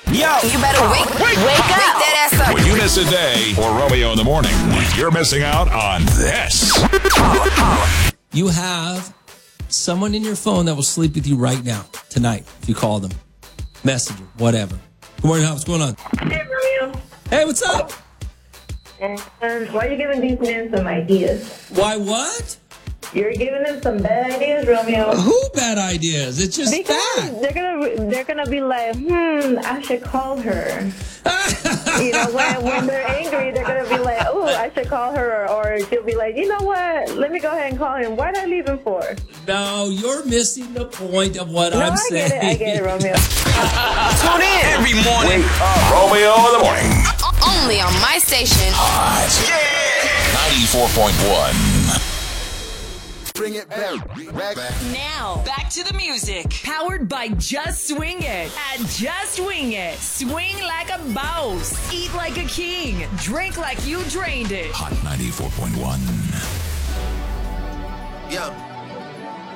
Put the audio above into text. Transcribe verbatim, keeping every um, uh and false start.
Yo, you better wake, wake, wake up. Wake that ass up. When you miss a day or Romeo in the morning, you're missing out on this. You have someone in your phone that will sleep with you right now, tonight, if you call them. Messenger, whatever. Good morning, Hal. What's going on? Hey, Romeo. Hey, what's up? Um, why are you giving these men some ideas? Why what? You're giving them some bad ideas, Romeo. Who bad ideas? It's just because that. they're gonna they're gonna be like, hmm, I should call her. You know, when when they're angry, they're gonna be like, oh, I should call her, or she'll be like, you know what? Let me go ahead and call him. Why did I leave him for? No, you're missing the point of what no, I'm I saying. get it. I get it, Romeo. Tune in every morning. Wake up. Romeo in the morning. Only on my station. Hot. Yeah. ninety-four point one. Bring it back. back, back. Now, back to the music. Powered by Just Swing It. At Just Swing It. Swing like a boss. Eat like a king. Drink like you drained it. Hot ninety-four point one. Yeah.